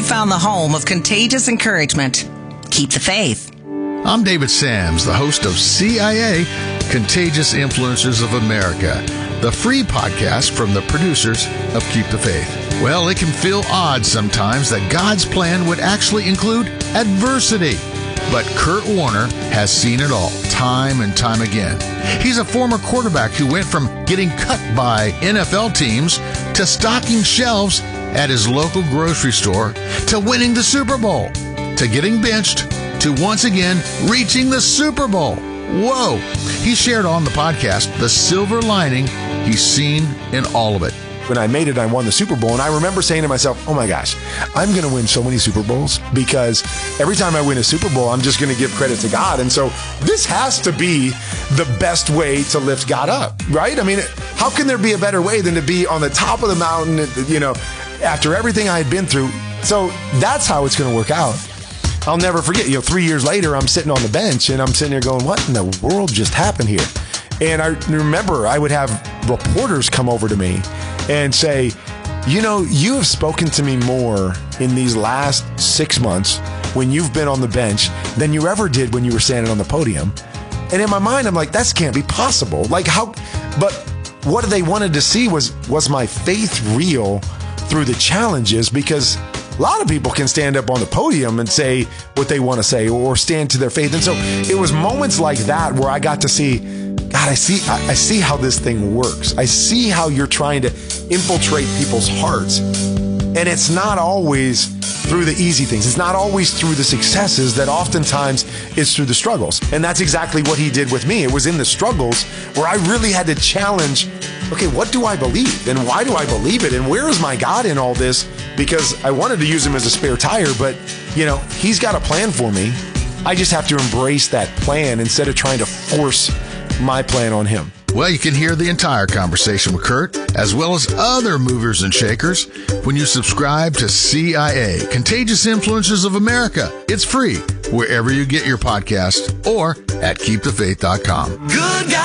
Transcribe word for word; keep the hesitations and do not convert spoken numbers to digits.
found the home of contagious encouragement. Keep the faith. I'm David Sams, the host of C I A, Contagious Influencers of America, the free podcast from the producers of Keep the Faith. Well, it can feel odd sometimes that God's plan would actually include adversity. But Kurt Warner has seen it all, time and time again. He's a former quarterback who went from getting cut by N F L teams to stocking shelves at his local grocery store to winning the Super Bowl, to getting benched, to once again reaching the Super Bowl. Whoa! He shared on the podcast the silver lining he's seen in all of it. When I made it, I won the Super Bowl, and I remember saying to myself, oh my gosh, I'm going to win so many Super Bowls because every time I win a Super Bowl, I'm just going to give credit to God. And so this has to be the best way to lift God up, right? I mean, how can there be a better way than to be on the top of the mountain, you know, after everything I had been through? So that's how it's going to work out. I'll never forget, you know, three years later, I'm sitting on the bench and I'm sitting here going, what in the world just happened here? And I remember I would have reporters come over to me and say, you know, you have spoken to me more in these last six months when you've been on the bench than you ever did when you were standing on the podium. And in my mind, I'm like, that can't be possible. Like how, but what they wanted to see was, was my faith real through the challenges? Because a lot of people can stand up on the podium and say what they want to say or stand to their faith. And so it was moments like that where I got to see, God, I see, I see how this thing works. I see how you're trying to infiltrate people's hearts. And it's not always through the easy things. It's not always through the successes. That oftentimes it's through the struggles. And that's exactly what he did with me. It was in the struggles where I really had to challenge, okay, what do I believe? And why do I believe it? And where is my God in all this? Because I wanted to use him as a spare tire, but, you know, he's got a plan for me. I just have to embrace that plan instead of trying to force my plan on him. Well, you can hear the entire conversation with Kurt, as well as other movers and shakers, when you subscribe to C I A, Contagious Influencers of America. It's free wherever you get your podcast or at keep the faith dot com. Good guy.